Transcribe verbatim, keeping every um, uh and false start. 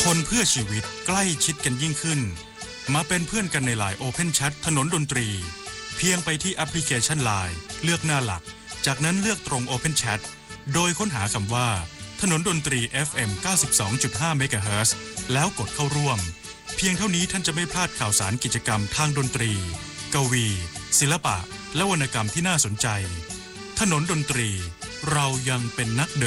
ทนเพื่อชีวิตใกล้ชิดกันยิ่งขึ้นมาเป็นเพื่อนกันใน ไลน์ Open Chat ถนนดนตรีเพียงไปที่แอปพลิเคชัน ไลน์ เลือกหน้าหลักจากนั้นเลือกตรง Open Chat โดยค้นหาคำว่าถนนดนตรี เอฟ เอ็ม เก้าสิบสองจุดห้า เมกะเฮิรตซ์ แล้วกดเข้าร่วมเพียงเท่านี้ท่านจะไม่พลาดข่าวสารกิจกรรมทางดนตรีกวีศิลปะและวรรณกรรมที่น่าสนใจถนนดนตรีเรายังเป็นนักเดิน